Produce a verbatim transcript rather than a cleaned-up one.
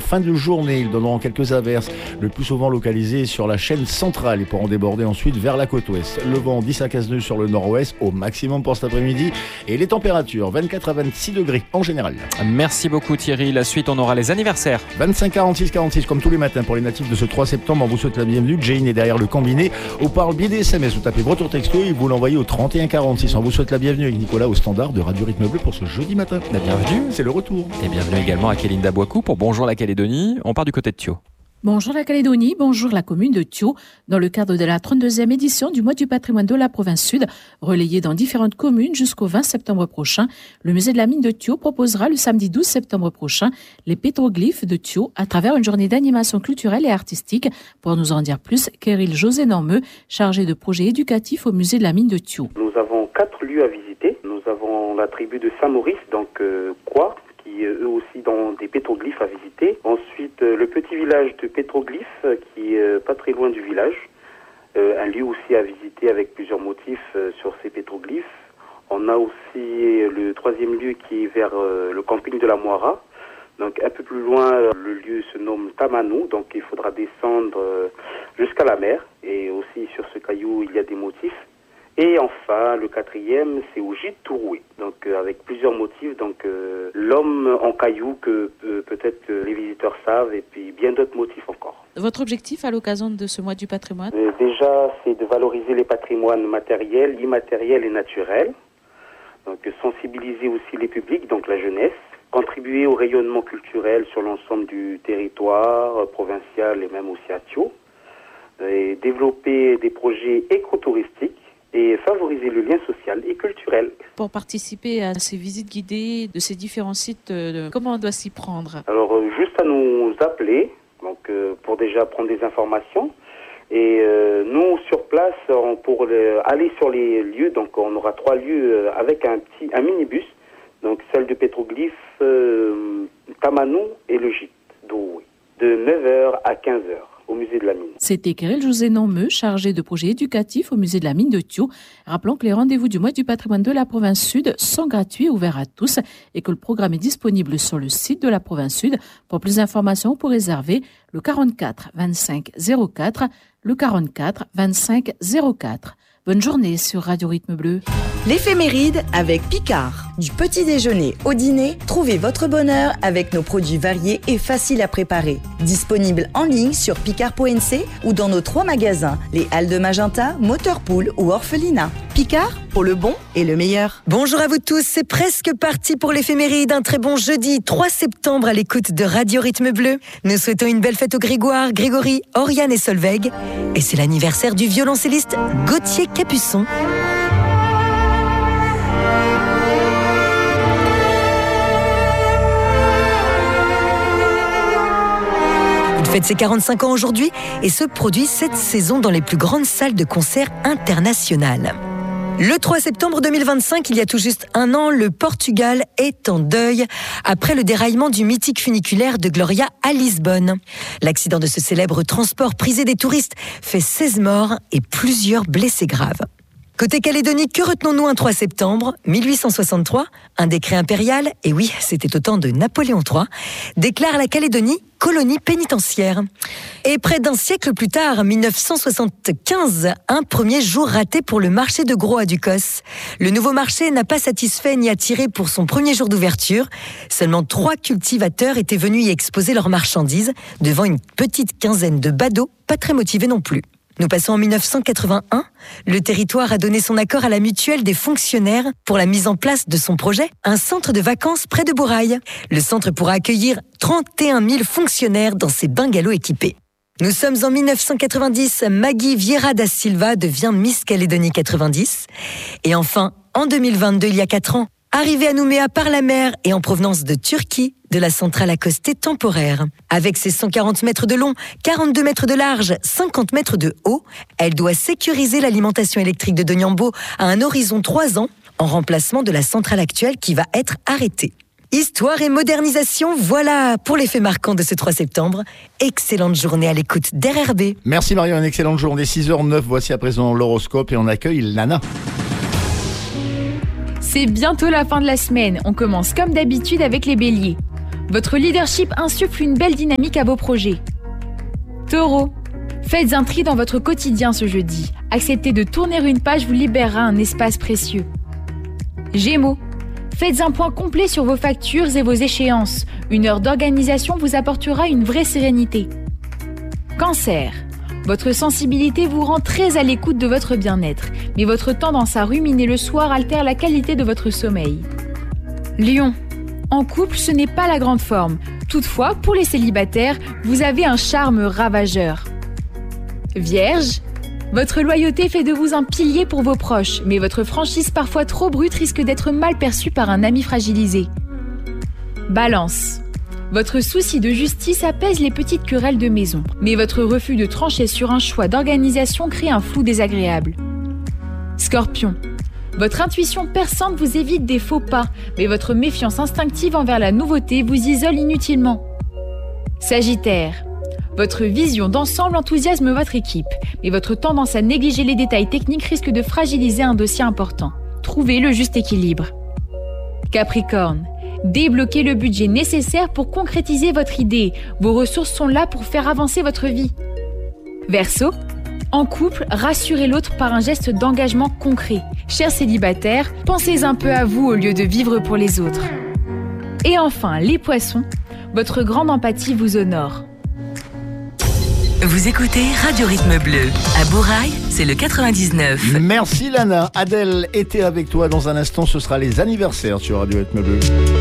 fin de journée. Ils donneront quelques averses, le plus souvent localisées sur la chaîne centrale et pourront déborder ensuite vers la côte ouest. Le vent dix à quinze nœuds sur le nord-ouest au maximum pour cet après-midi et les températures vingt-quatre à vingt-six degrés en général. Merci beaucoup Thierry. La suite, on aura les anniversaires. vingt-cinq quarante-six quarante-six comme tous les matins pour les natifs de ce trois septembre. On vous souhaite la bienvenue. Jane est derrière le combiné. Au parle biais des S M S, vous tapez retour texto et vous l'envoyez au trente et un quarante-six. On vous souhaite la bienvenue avec Nicolas au standard de Radio Rythme Bleu pour ce jeudi matin. La bienvenue. C'est le retour. Et bienvenue également à Kélinda Boicou pour Bonjour la Calédonie. On part du côté de Thio. Bonjour la Calédonie, bonjour la commune de Thio. Dans le cadre de la trente-deuxième édition du mois du patrimoine de la province sud, relayée dans différentes communes jusqu'au vingt septembre prochain, le musée de la mine de Thio proposera le samedi douze septembre prochain les pétroglyphes de Thio à travers une journée d'animation culturelle et artistique. Pour nous en dire plus, Kéril José Normeux, chargé de projets éducatifs au musée de la mine de Thio. Nous avons quatre lieux à visiter. Nous avons la tribu de Saint-Maurice, donc euh, quoi qui eux aussi dans des pétroglyphes à visiter. Ensuite, euh, le petit village de pétroglyphes euh, qui est euh, pas très loin du village. Euh, un lieu aussi à visiter avec plusieurs motifs euh, sur ces pétroglyphes. On a aussi euh, le troisième lieu qui est vers euh, le camping de la Moira. Donc un peu plus loin, euh, le lieu se nomme Tamanou, donc il faudra descendre euh, jusqu'à la mer. Et aussi sur ce caillou, il y a des motifs. Et enfin, le quatrième, c'est au gîte Touroué, donc euh, avec plusieurs motifs, donc euh, l'homme en caillou que euh, peut-être que les visiteurs savent, et puis bien d'autres motifs encore. Votre objectif à l'occasion de ce mois du patrimoine ? euh, Déjà, c'est de valoriser les patrimoines matériels, immatériels et naturels, donc sensibiliser aussi les publics, donc la jeunesse, contribuer au rayonnement culturel sur l'ensemble du territoire euh, provincial et même aussi à Thio, et développer des projets écotouristiques, et favoriser le lien social et culturel. Pour participer à ces visites guidées de ces différents sites, euh, comment on doit s'y prendre ? Alors, euh, juste à nous appeler, donc euh, pour déjà prendre des informations. Et euh, nous, sur place, on, pour le, aller sur les lieux, donc on aura trois lieux euh, avec un petit un minibus, donc celle de Pétroglyphe, euh, Tamanou et le gîte d'Ouroué, de neuf heures à quinze heures. Au musée de la mine. C'était Kéril José Normeux, chargé de projets éducatifs au musée de la mine de Thio. Rappelons que les rendez-vous du mois du patrimoine de la province sud sont gratuits et ouverts à tous et que le programme est disponible sur le site de la province sud. Pour plus d'informations, pour réserver le quarante-quatre vingt-cinq zéro quatre, le quarante-quatre vingt-cinq zéro quatre. Bonne journée sur Radio Rythme Bleu. L'éphéméride avec Picard. Du petit déjeuner au dîner, trouvez votre bonheur avec nos produits variés et faciles à préparer. Disponibles en ligne sur picard point n c ou dans nos trois magasins, les Halles de Magenta, Motorpool ou Orphelinat. Picard, pour le bon et le meilleur. Bonjour à vous tous, c'est presque parti pour l'éphéméride. Un très bon jeudi trois septembre à l'écoute de Radio Rythme Bleu. Nous souhaitons une belle fête aux Grégoire, Grégory, Oriane et Solveig. Et c'est l'anniversaire du violoncelliste Gauthier Capuçon. Il fête ses quarante-cinq ans aujourd'hui et se produit cette saison dans les plus grandes salles de concert internationales. Le trois septembre deux mille vingt-cinq, il y a tout juste un an, le Portugal est en deuil après le déraillement du mythique funiculaire de Gloria à Lisbonne. L'accident de ce célèbre transport prisé des touristes fait seize morts et plusieurs blessés graves. Côté Calédonie, que retenons-nous un trois septembre mille huit cent soixante-trois, un décret impérial, et oui, c'était au temps de Napoléon trois, déclare la Calédonie colonie pénitentiaire. Et près d'un siècle plus tard, mille neuf cent soixante-quinze, un premier jour raté pour le marché de Gros à Ducos. Le nouveau marché n'a pas satisfait ni attiré pour son premier jour d'ouverture. Seulement trois cultivateurs étaient venus y exposer leurs marchandises devant une petite quinzaine de badauds, pas très motivés non plus. Nous passons en mille neuf cent quatre-vingt-un. Le territoire a donné son accord à la mutuelle des fonctionnaires pour la mise en place de son projet, un centre de vacances près de Bourail. Le centre pourra accueillir trente et un mille fonctionnaires dans ses bungalows équipés. Nous sommes en mille neuf cent quatre-vingt-dix. Maggie Vieira da Silva devient Miss Calédonie quatre-vingt-dix. Et enfin, en deux mille vingt-deux, il y a quatre ans, arrivée à Nouméa par la mer et en provenance de Turquie, de la centrale accostée temporaire. Avec ses cent quarante mètres de long, quarante-deux mètres de large, cinquante mètres de haut, elle doit sécuriser l'alimentation électrique de Doniambo à un horizon trois ans, en remplacement de la centrale actuelle qui va être arrêtée. Histoire et modernisation, voilà pour les faits marquants de ce trois septembre. Excellente journée à l'écoute d'R R B. Merci Marion, une excellente journée. six heures neuf, voici à présent l'horoscope et on accueille Lana. C'est bientôt la fin de la semaine. On commence comme d'habitude avec les béliers. Votre leadership insuffle une belle dynamique à vos projets. Taureau, faites un tri dans votre quotidien ce jeudi. Accepter de tourner une page vous libérera un espace précieux. Gémeaux, faites un point complet sur vos factures et vos échéances. Une heure d'organisation vous apportera une vraie sérénité. Cancer, votre sensibilité vous rend très à l'écoute de votre bien-être, mais votre tendance à ruminer le soir altère la qualité de votre sommeil. Lion, en couple, ce n'est pas la grande forme. Toutefois, pour les célibataires, vous avez un charme ravageur. Vierge, votre loyauté fait de vous un pilier pour vos proches, mais votre franchise parfois trop brute risque d'être mal perçue par un ami fragilisé. Balance, votre souci de justice apaise les petites querelles de maison, mais votre refus de trancher sur un choix d'organisation crée un flou désagréable. Scorpion, votre intuition perçante vous évite des faux pas, mais votre méfiance instinctive envers la nouveauté vous isole inutilement. Sagittaire, votre vision d'ensemble enthousiasme votre équipe, mais votre tendance à négliger les détails techniques risque de fragiliser un dossier important. Trouvez le juste équilibre. Capricorne, débloquez le budget nécessaire pour concrétiser votre idée. Vos ressources sont là pour faire avancer votre vie. Verseau, en couple, rassurez l'autre par un geste d'engagement concret. Chers célibataires, pensez un peu à vous au lieu de vivre pour les autres. Et enfin, les poissons, votre grande empathie vous honore. Vous écoutez Radio Rythme Bleu. À Bourail, c'est le quatre-vingt-dix-neuf. Merci Lana. Adèle était avec toi dans un instant. Ce sera les anniversaires sur Radio Rythme Bleu.